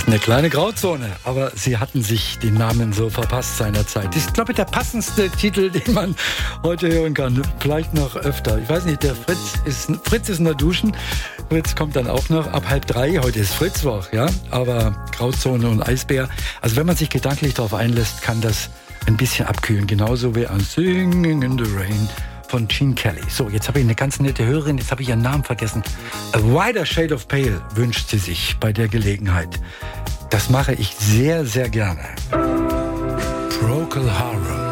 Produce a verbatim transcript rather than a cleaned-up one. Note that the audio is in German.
Eine kleine Grauzone, aber sie hatten sich den Namen so verpasst seinerzeit. Das ist, glaube ich, der passendste Titel, den man heute hören kann. Vielleicht noch öfter. Ich weiß nicht, der Fritz ist, Fritz ist in der Duschen. Fritz kommt dann auch noch ab halb drei. Heute ist Fritzwoch, ja. Aber Grauzone und Eisbär. Also wenn man sich gedanklich darauf einlässt, kann das ein bisschen abkühlen. Genauso wie ein Singing in the Rain von Gene Kelly. So, jetzt habe ich eine ganz nette Hörerin, jetzt habe ich ihren Namen vergessen. A Wider Shade of Pale wünscht sie sich bei der Gelegenheit. Das mache ich sehr, sehr gerne. Procol Harum.